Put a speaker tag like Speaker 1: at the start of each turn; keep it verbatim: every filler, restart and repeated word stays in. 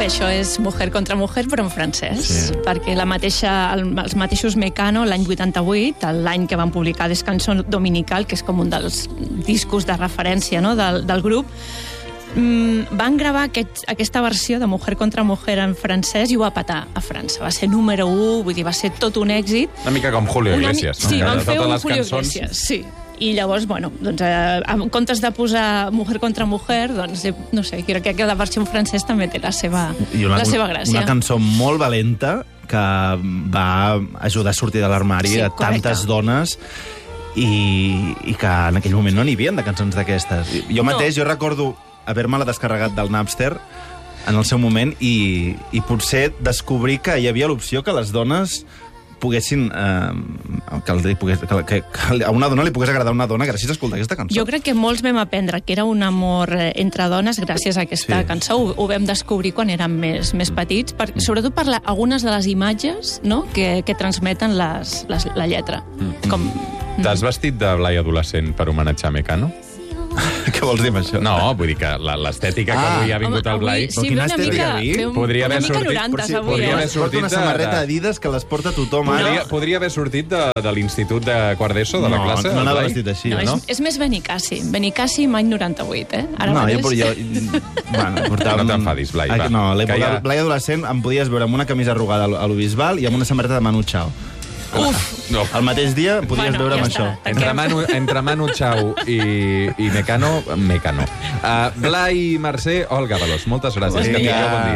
Speaker 1: Bé, això és Mujer contra Mujer, però en francès, sí. perquè la mateixa, el, els mateixos Mecano, l'any vuitanta-vuit, l'any que van publicar Descanso Dominical, que és com un dels discos de referència, no?, del, del grup, mm, van gravar aquest, aquesta versió de Mujer contra Mujer en francès i ho va petar a França. Va ser número u, vull dir, va ser tot un èxit.
Speaker 2: Una mica com Julio Iglesias,
Speaker 1: Una, no? Sí,
Speaker 2: que
Speaker 1: van fer un
Speaker 2: les
Speaker 1: Julio
Speaker 2: cançons...
Speaker 1: Iglesias, sí. I llavors, bueno, doncs, eh, en comptes de posar Mujer contra Mujer, doncs, eh, no sé, crec que la versió en francès també té la seva,
Speaker 3: una,
Speaker 1: la seva gràcia.
Speaker 3: Una cançó molt valenta que va ajudar a sortir de l'armari
Speaker 1: Sí,
Speaker 3: a tantes dones i, i que en aquell moment no n'hi havia de cançons d'aquestes. Jo mateix, no. jo recordo haver-me-la descarregat del Napster en el seu moment i, i potser descobrir que hi havia l'opció que les dones poguessin... Eh, que, el, pogués, que, que, que a una dona li pogués agradar una dona gràcies a escoltar aquesta cançó.
Speaker 1: Jo crec que molts vam aprendre que era un amor entre dones gràcies a aquesta sí. cançó. Ho, ho vam descobrir quan érem més, més petits, per, sobretot per la, algunes de les imatges, no?, que, que transmeten les, les, la lletra. Mm. Com...
Speaker 2: T'has vestit de Blai adolescent per homenatjar Mecano?
Speaker 3: Què vols dir amb això?
Speaker 2: No, vull dir que l'estètica ah, que avui ha vingut al Blai...
Speaker 1: Sí, ve una mica, ve un,
Speaker 2: podria
Speaker 1: una
Speaker 2: haver
Speaker 1: mica
Speaker 2: sortit,
Speaker 1: norantes,
Speaker 2: sí,
Speaker 1: avui.
Speaker 2: Podria haver
Speaker 1: Eh?
Speaker 2: sortit
Speaker 3: una
Speaker 2: de,
Speaker 3: samarreta
Speaker 2: de...
Speaker 3: Adidas que les porta tothom ara.
Speaker 2: Podria, podria haver sortit de, de l'institut de quart d'ESO, de la
Speaker 3: no,
Speaker 2: classe?
Speaker 3: No, no anava vestit així,
Speaker 1: no,
Speaker 3: no?
Speaker 1: És, és més Benicassi. Benicassi, any noranta-vuit, eh? Ara
Speaker 3: no,
Speaker 1: mateix...
Speaker 3: jo... jo bueno, portava...
Speaker 2: No t'enfadis, Blai, va.
Speaker 3: No, l'època
Speaker 2: ja...
Speaker 3: Blai adolescent em podies veure amb una camisa arrugada a l'Obisbal i amb una samarreta de Manu Chao.
Speaker 1: Uf!
Speaker 2: No.
Speaker 3: El mateix dia podies
Speaker 1: bueno,
Speaker 3: veure
Speaker 1: ja
Speaker 3: amb
Speaker 1: està,
Speaker 3: això.
Speaker 2: Entre Manu, entre Manu Chao i, i Mecano, Mecano. Uh, Blai, Mercè, Olga Veloz, moltes gràcies.
Speaker 3: Vinga.
Speaker 2: Que tingueu bon dia.